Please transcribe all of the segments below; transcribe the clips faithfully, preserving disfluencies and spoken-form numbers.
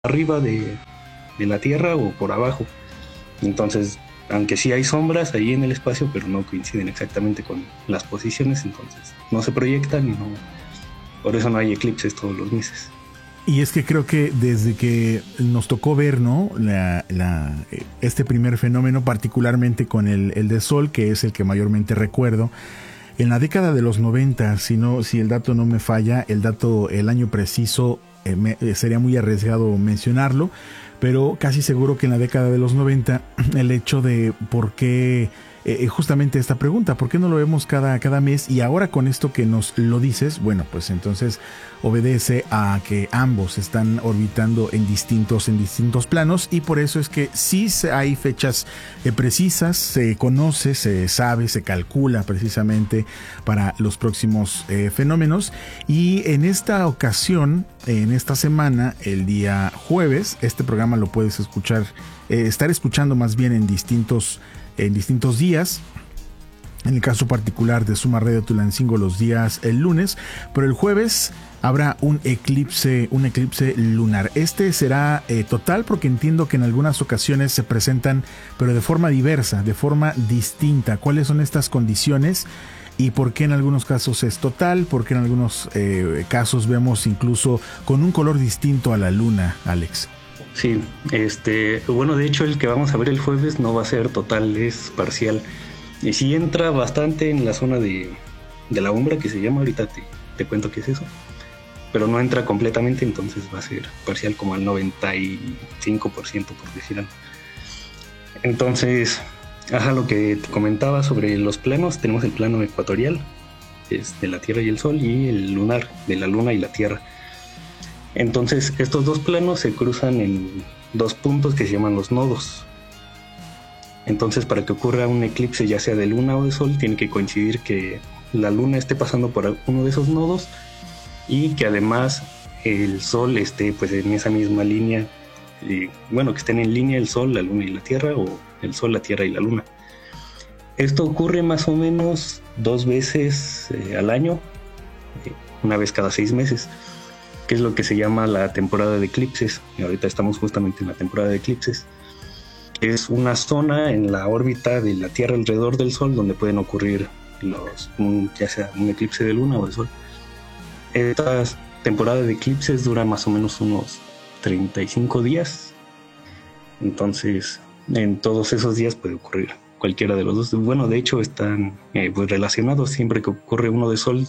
arriba de, de la Tierra o por abajo. Entonces, aunque sí hay sombras ahí en el espacio, pero no coinciden exactamente con las posiciones, entonces no se proyectan y no, por eso no hay eclipses todos los meses. Y es que creo que desde que nos tocó ver, ¿no? La, la, este primer fenómeno, particularmente con el, el de Sol, que es el que mayormente recuerdo, en la década de los noventa, si, no, si el dato no me falla, el dato, el año preciso, eh, me, eh, sería muy arriesgado mencionarlo, pero casi seguro que en la década de los noventa, el hecho de por qué, eh, justamente esta pregunta, ¿por qué no lo vemos cada, cada mes? Y ahora con esto que nos lo dices, bueno, pues entonces obedece a que ambos están orbitando en distintos, en distintos planos, y por eso es que sí hay fechas eh, precisas, se conoce, se sabe, se calcula precisamente para los próximos eh, fenómenos. Y en esta ocasión, en esta semana, el día jueves, este programa lo puedes escuchar, eh, estar escuchando más bien en distintos, en distintos días. En el caso particular de Suma Radio Tulancingo, los días el lunes, pero el jueves habrá un eclipse, un eclipse lunar. Este será eh, total, porque entiendo que en algunas ocasiones se presentan, pero de forma diversa, de forma distinta. ¿Cuáles son estas condiciones? ¿Y por qué en algunos casos es total? ¿Por qué en algunos eh, casos vemos incluso con un color distinto a la luna, Alex? Sí, este, bueno, de hecho el que vamos a ver el jueves no va a ser total, es parcial. Y sí entra bastante en la zona de, de la umbra, que se llama, ahorita te, te cuento qué es eso, pero no entra completamente, entonces va a ser parcial como al noventa y cinco por ciento, por decir algo. Entonces, ajá, lo que te comentaba sobre los planos, tenemos el plano ecuatorial, que es de la Tierra y el Sol, y el lunar, de la Luna y la Tierra. Entonces, estos dos planos se cruzan en dos puntos que se llaman los nodos. Entonces, para que ocurra un eclipse, ya sea de luna o de sol, tiene que coincidir que la luna esté pasando por uno de esos nodos y que además el sol esté pues en esa misma línea, y, bueno, que estén en línea el sol, la luna y la tierra, o el sol, la tierra y la luna. Esto ocurre más o menos dos veces eh, al año, eh, una vez cada seis meses, que es lo que se llama la temporada de eclipses, y ahorita estamos justamente en la temporada de eclipses. Es una zona en la órbita de la Tierra alrededor del Sol donde pueden ocurrir los, un, ya sea un eclipse de luna o de sol. Esta temporada de eclipses dura más o menos unos treinta y cinco días. Entonces, en todos esos días puede ocurrir cualquiera de los dos. Bueno, de hecho están eh, pues relacionados. Siempre que ocurre uno de sol,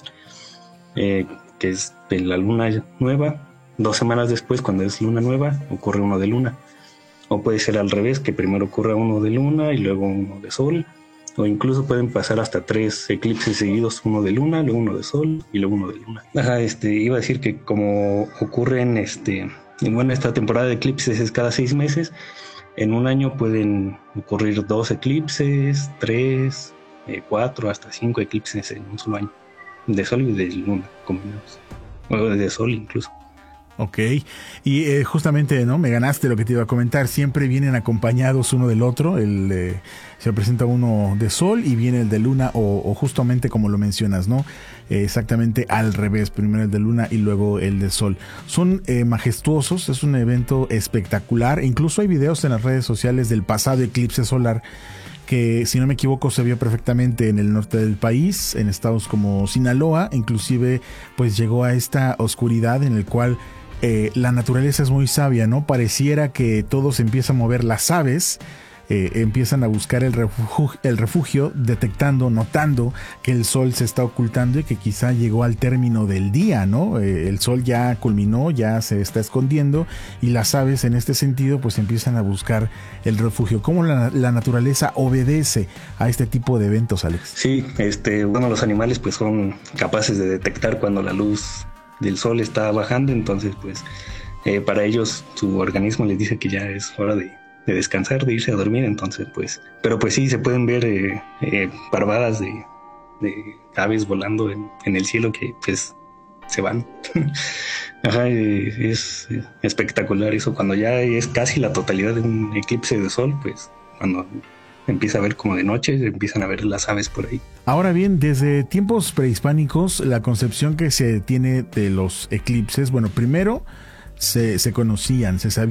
eh, que es de la luna nueva, dos semanas después, cuando es luna nueva, ocurre uno de luna. O puede ser al revés, que primero ocurra uno de luna y luego uno de sol. O incluso pueden pasar hasta tres eclipses seguidos, uno de luna, luego uno de sol y luego uno de luna. Ajá, este, iba a decir que como ocurren, este, bueno, esta temporada de eclipses es cada seis meses, en un año pueden ocurrir dos eclipses, tres, eh, cuatro, hasta cinco eclipses en un solo año. De sol y de luna combinados. O de sol incluso. Ok, y eh, justamente, ¿no? Me ganaste lo que te iba a comentar. Siempre vienen acompañados uno del otro. El, eh, se presenta uno de sol y viene el de luna, o, o justamente como lo mencionas, ¿no? Eh, exactamente al revés. Primero el de luna y luego el de sol. Son eh, majestuosos, es un evento espectacular. Incluso hay videos en las redes sociales del pasado eclipse solar, que si no me equivoco se vio perfectamente en el norte del país, en estados como Sinaloa. Inclusive pues llegó a esta oscuridad en el cual Eh, la naturaleza es muy sabia, ¿no? Pareciera que todo se empieza a mover. Las aves eh, empiezan a buscar el refugio, el refugio, detectando, notando que el sol se está ocultando y que quizá llegó al término del día, ¿no? Eh, el sol ya culminó, ya se está escondiendo, y las aves en este sentido pues empiezan a buscar el refugio. ¿Cómo la, la naturaleza obedece a este tipo de eventos, Alex? Sí, este, bueno, los animales pues son capaces de detectar cuando la luz del sol está bajando, entonces pues eh, para ellos su organismo les dice que ya es hora de, de descansar, de irse a dormir. Entonces pues, pero pues sí, se pueden ver eh, eh, parvadas de, de aves volando en, en el cielo que pues se van. Ajá, eh, es espectacular eso, cuando ya es casi la totalidad de un eclipse de sol, pues cuando empieza a ver como de noche, empiezan a ver las aves por ahí. Ahora bien, desde tiempos prehispánicos, la concepción que se tiene de los eclipses, bueno, primero se, se conocían, se sabían